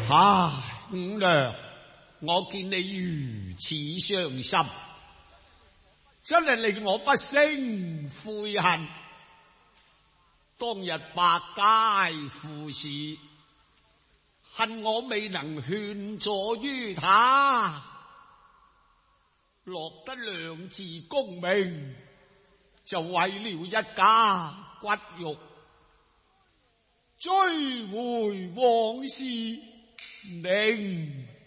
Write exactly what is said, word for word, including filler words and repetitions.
唉，五娘，我見你如此傷心，真係令我不勝悔恨。當日百佳赴士，恨我未能勸阻於他，落得兩字功名，就為了一家骨肉，追回往事，寧